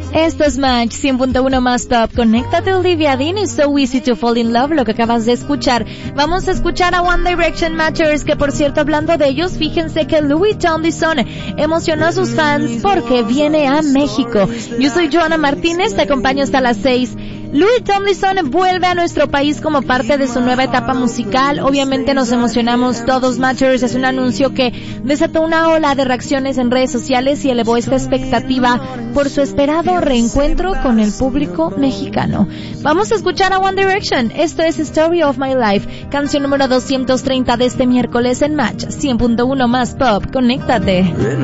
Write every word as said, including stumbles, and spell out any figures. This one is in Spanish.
Esto es Match cien punto uno más Pop. Conéctate, Olivia Dean y So Easy to Fall in Love, lo que acabas de escuchar. Vamos a escuchar a One Direction Matchers, que por cierto, hablando de ellos, fíjense que Louis Tomlinson emocionó a sus fans porque viene a México. Yo soy Joana Martínez, te acompaño hasta las seis. Louis Tomlinson vuelve a nuestro país como parte de su nueva etapa musical. Obviamente nos emocionamos todos, Matchers. Es un anuncio que desató una ola de reacciones en redes sociales y elevó esta expectativa por su esperado reencuentro con el público mexicano. Vamos a escuchar a One Direction. Esto es Story of My Life, canción número doscientos treinta de este miércoles en Match cien punto uno más Pop. Conéctate.